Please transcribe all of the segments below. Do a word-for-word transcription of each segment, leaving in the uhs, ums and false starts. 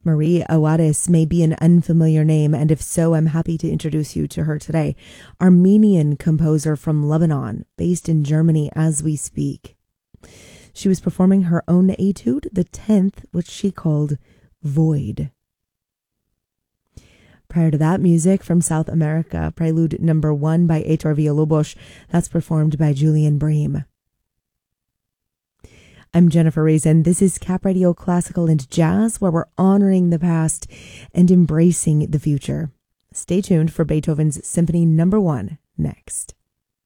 Marie Awadis may be an unfamiliar name, and if so, I'm happy to introduce you to her today. Armenian composer from Lebanon, based in Germany as we speak. She was performing her own etude, the tenth, which she called Void. Prior to that, music from South America, Prelude Number One by Heitor Villa-Lobos. That's performed by Julian Bream. I'm Jennifer Raisin. This is Cap Radio Classical and Jazz, where we're honoring the past and embracing the future. Stay tuned for Beethoven's Symphony Number One next.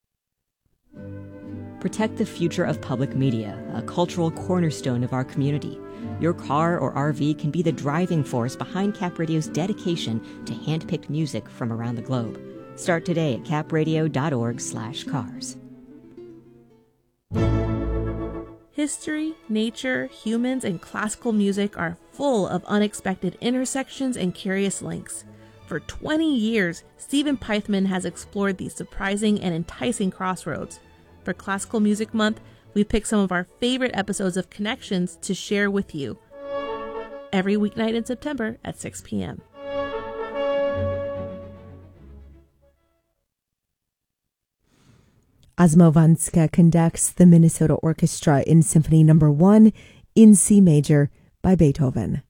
Protect the future of public media, a cultural cornerstone of our community. Your car or R V can be the driving force behind Cap Radio's dedication to hand-picked music from around the globe. Start today at capradio.org slash cars. History, nature, humans, and classical music are full of unexpected intersections and curious links. For twenty years, Stephen Pythman has explored these surprising and enticing crossroads. For Classical Music Month, we picked some of our favorite episodes of Connections to share with you every weeknight in September at six p.m. Asmo Vanska conducts the Minnesota Orchestra in Symphony Number One in C major by Beethoven.